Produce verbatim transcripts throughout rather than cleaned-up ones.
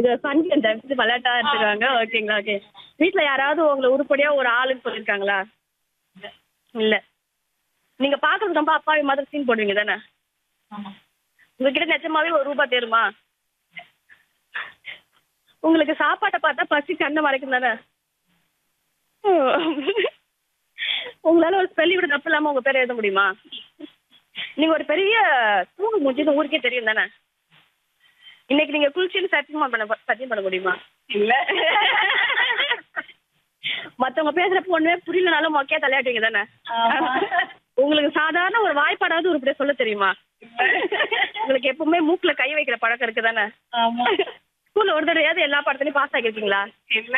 அவங்க fun times விளையாட்டா எடுத்துருவாங்க. ஓகேங்களா? ஓகே. வீட்ல யாராவது உங்களை உருப்படியா ஒரு ஆளுன்னு சொல்லியிருக்காங்களா? இல்ல. நீங்க பாக்குறது ரொம்ப அப்பாவி மாதிரி சீன் போடுவீங்க தானே? உங்ககிட்ட நிஜமாவே ஒரு ரூபாய் தேருமா? உங்களுக்கு சாப்பாட்டை பார்த்தா பசி கண்ணை மறைக்கும் தானே? உங்களால ஒரு ஸ்பெல்லிங் கூட தப்பு இல்லாம உங்க பேரை எழுத முடியுமா? நீங்க ஒரு பெரிய தூங்கு மூஞ்சின்னு ஊருக்கே தெரியும் தானே? இன்னைக்கு நீங்க குளிச்சுன்னு சத்தியமா பண்ண சத்தியம் பண்ண முடியுமா? இல்ல. மத்தவங்க பேசுறப்ப ஒண்ணுமே புரியலனாலும் மொக்கையா தலையாட்டுவீங்க தானே? உங்களுக்கு சாதாரண ஒரு வாய்ப்பாடாவது உருப்படியா சொல்ல தெரியுமா? உங்களுக்கு எப்பவுமே மூக்குல கை வைக்கிற பழக்கம் இருக்கு தானே? ஸ்கூல்ல ஒரு தடவையாவது எல்லா பாடத்துலயும் பாஸ் ஆகிருக்கீங்களா? இல்ல.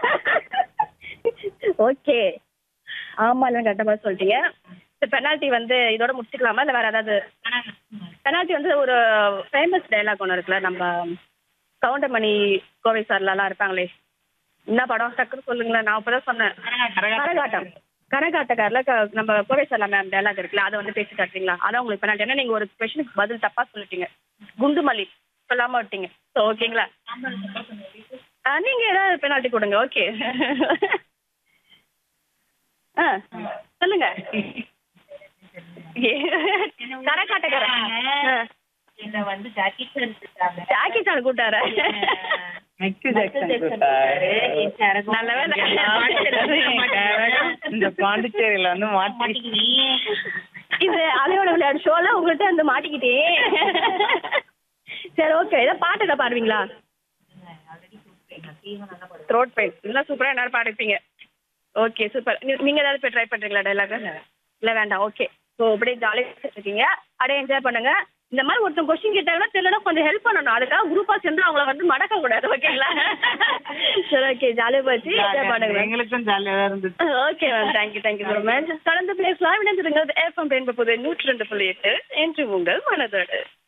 ஓகே. ஆமா இல்ல கரெக்டா பார்த்து சொல்லிட்டீங்க. பெனால்ட்டி வந்து இதோட முடிச்சுக்கலாமா இல்ல வேற ஏதாவது? பெனால்ட்டி வந்து ஒரு ஃபேமஸ் டயலாக் ஒன்று இருக்குல்ல, நம்ம கவுண்டமணி கோவை சார்லாம் இருப்பாங்களே, என்ன படம் டக்குன்னு சொல்லுங்களேன். நான் அப்பதான் சொன்னேன் கரகாட்டம். கரகாட்டக்காரில் நம்ம கோவை சார்லாம் மேம் டயலாக் இருக்குல்ல, அதை வந்து பேசி காட்டுறீங்களா? அதான் உங்களுக்கு பெனால்ட்டி. ஏன்னா நீங்க ஒரு கொஸ்டினுக்கு பதில் தப்பா சொல்லிட்டீங்க, குண்டுமல்லி சொல்லாம விட்டீங்க. ஸோ ஓகேங்களா? நீங்க ஏதாவது பெனால்ட்டி கொடுங்க. ஓகே. ஆ சொல்லுங்க. கரகாட்டக்காரன் என்ன வந்து ஜாக்கி சான் கூட்டாரு. Jackie Chan கூட்டாரு. இந்த பாண்டிச்சேரியில வந்து மாட்டி இது அலையோட விளையாடு ஷோல உங்கள்கிட்ட வந்து மாட்டிக்கிட்டேன். சரி ஓகே. ஏதோ பாட்டு ஏதாவது பாடுவீங்களா? த்ரோட் பெயின் இல்லை சூப்பராக எல்லாரும் பாடிப்பீங்க. Okay super. நீங்க ஏதாவது போய் ட்ரை பண்றீங்களா டைலாக்? இல்லை வேண்டாம். ஓகே. ஸோ அப்படியே ஜாலியாக இருக்கீங்க, அப்படியே என்ஜாய் பண்ணுங்க. இந்த மாதிரி ஒருத்தன் கொஸ்டின் கேட்டாங்கன்னா தெரியலனா கொஞ்சம் ஹெல்ப் பண்ணணும். அதுக்காக குரூப்பா சேர்ந்து அவங்கள வந்து மடக்க கூடாது. ஓகேங்களா? சரி ஓகே. ஜாலியாக போச்சு, என்ஜாய் பண்ணுங்க. எங்களுக்கும் ஜாலியாக இருந்துச்சு. Okay ma'am. Thank you thank you so much. தொடர்ந்து பேசலாம். இணைந்திருங்கள். எஃப்எம் ரெண்டு புது நூற்றி ரெண்டு புள்ளி எட்டு என்று உங்கள் மனதோடு.